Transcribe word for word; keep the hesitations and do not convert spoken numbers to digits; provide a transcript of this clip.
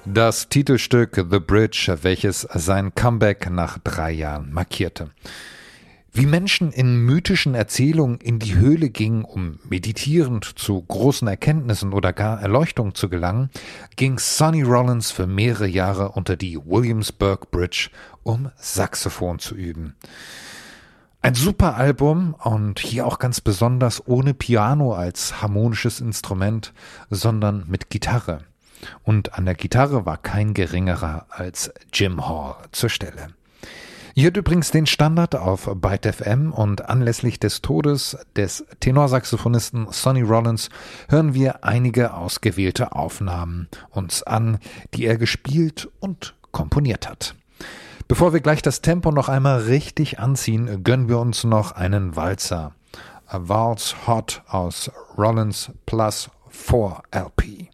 Das Titelstück The Bridge, welches sein Comeback nach drei Jahren markierte. Wie Menschen in mythischen Erzählungen in die Höhle gingen, um meditierend zu großen Erkenntnissen oder gar Erleuchtung zu gelangen, ging Sonny Rollins für mehrere Jahre unter die Williamsburg Bridge, um Saxophon zu üben. Ein super Album und hier auch ganz besonders ohne Piano als harmonisches Instrument, sondern mit Gitarre. Und an der Gitarre war kein geringerer als Jim Hall zur Stelle. Ihr hört übrigens den Standard auf Byte F M und anlässlich des Todes des Tenorsaxophonisten Sonny Rollins hören wir einige ausgewählte Aufnahmen uns an, die er gespielt und komponiert hat. Bevor wir gleich das Tempo noch einmal richtig anziehen, gönnen wir uns noch einen Walzer. A Waltz Hot aus Rollins Plus vier L P.